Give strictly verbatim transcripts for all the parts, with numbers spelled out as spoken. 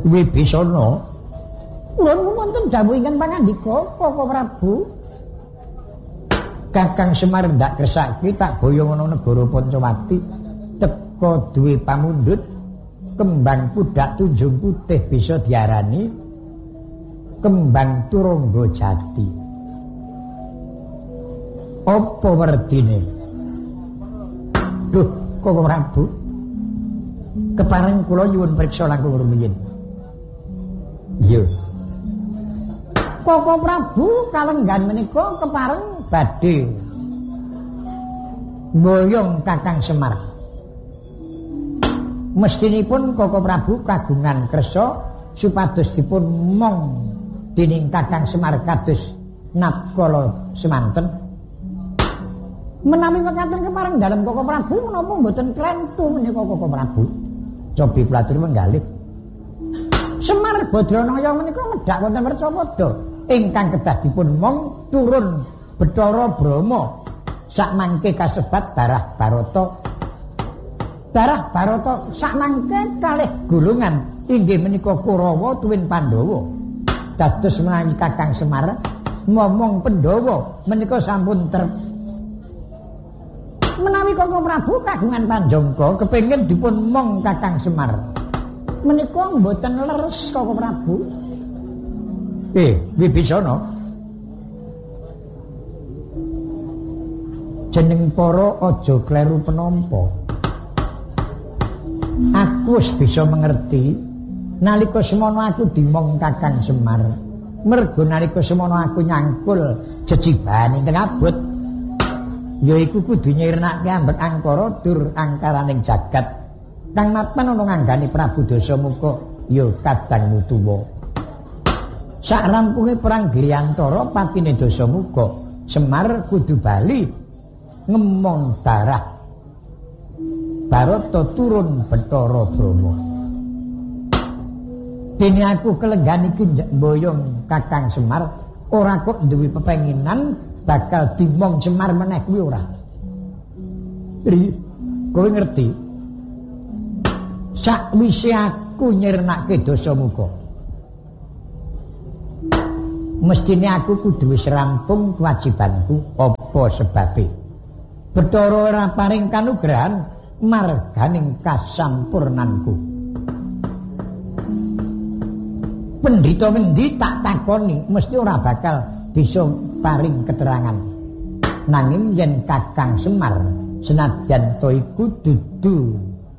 Wibisana, kula wonten dawuh ingkang pangandika Koko Prabu. Kakang Semar ndak kersake tak boyong ana negara Pancawati teka duwe pamundhut kembang pudak tunjung putih bisa diarani kembang turangga jati. Apa werdine? Duh, Koko Prabu. Kepareng kula nyuwun priksa langkung rumiyin. Iya. Koko Prabu kalenggan menika kepareng badhe mboyong Kakang Semar. Mestinipun Koko Prabu kagungan kersa supados dipun mong dening Kakang Semar kados natkala semanten. Menawi mekaten kepareng dalem Koko Prabu menapa mboten klentu menika Koko Prabu. Cobi platur menggalih. Semar Badranaya menika medhak wonten Wercapada ingkang kedah dipun mong turun Bathara Brama sakmangke kasebat darah Barata. Darah Barata sakmangke kalih golongan inggih menika Kurawa tuwin Pandhawa. Dados menawi Kakang Semar momong Pandhawa menika sampun ter menawi Koko Prabu kagungan panjangka kepengin dipun mong Kakang Semar menika mboten leres Koko Prabu. Eh, Wibisana. Jeneng para aja kleru penampa. Aku wis bisa mengerti nalika semono aku dimong Kakang Semar. Mergo nalika semono aku nyangkul jejibane teng abot. Yaiku kudu nyirnake ambek angkara dur angkaraning jagat. Kang mapan ana nganggani Prabu Dasamuka ya kadang mutuwa. Sak rampunge perang Giryantara patine Dasamuka, Semar kudu bali ngemong darah Barata turun Bathara Brama. Dene aku kelenggan iki mboyong Kakang Semar ora kok duwe pepenginan bakal dimong Semar meneh kuwi ora. Ri, kowe ngerti? Sakwise aku nyirnake Dasamuka, mestine aku kudu wis rampung kewajibanku. Apa sebabe? Bathara ora paring kanugrahan marganing kasampurnanku. Pendhita ngendi tak takoni mesti ora bakal bisa paring keterangan. Nanging yen Kakang Semar senadyan to iku dudu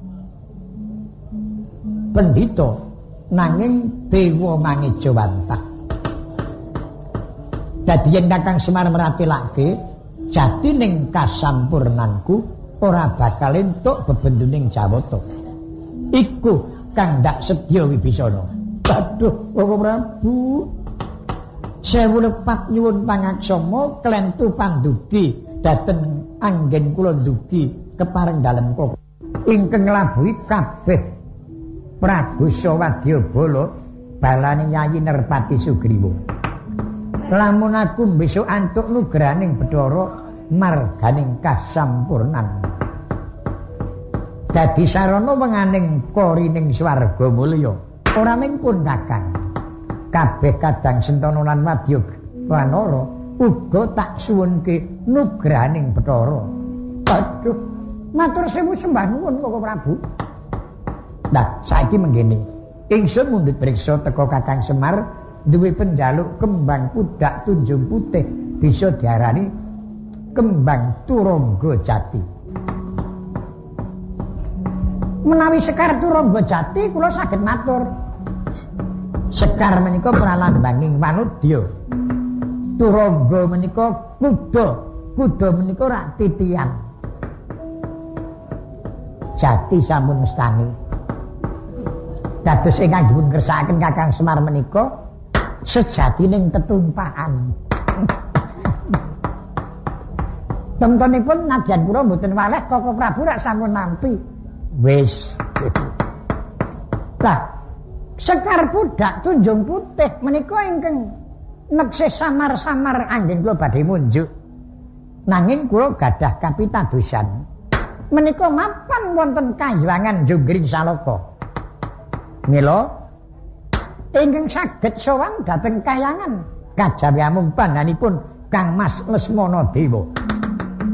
pendhita nanging dewa mangejawantah. Dadi yen Kakang Semar meratelake jatining kasampurnanku ora bakal entuk bebenduning Jawata. Iku kang ndak sedya Wibisana. Aduh, Koko Prabu. Sewu lepat nyuwun pangaksama klentu pandugi dateng anggen kula ndugi kepareng dalem Koko. Ingkang nglabuhi kabeh Prabu Sawadyabala balane Nyayi Nerpati Sugriwa. Lamun aku besok antuk nugraning Bathara marganing kasampurnan. Dadi sarana wenganing korining swarga mulya. Ora mengkun Kakang. Kabeh kadang Sentana lan Wadya Wanara uga tak suwunke nugraning Bathara. Aduh, matur sewu sembah nuwun Koko Prabu. Nah, saiki menggene. Ingsun mundhut priksa teka Kakang Semar duwe penjaluk kembang pudak tunjung putih bisa diarani kembang turangga jati. Menawi sekar turangga jati kula saged matur. Sekar menika pralambanging wanudya. Turangga menika kuda, kuda menika rak titian. Jati sampun mestani. Dados ingkang dipun kersakaken Kakang Semar menika sejatining tetumpakan. Temtunipun nadyan pura mboten waleh Koko Prabu rak sampun nampi. Wis. Lah, sekar pudak tunjung putih menika ingkang neksih samar-samar anggen kula badhe munjuk. Nanging kula gadah kapitadosan. Menika mapan wonten kayuwangan Jonggring Salaka. Mila ingkang saged sowan dhateng kayangan kajawi amung pandanipun Kang Mas Lesmana Dewa.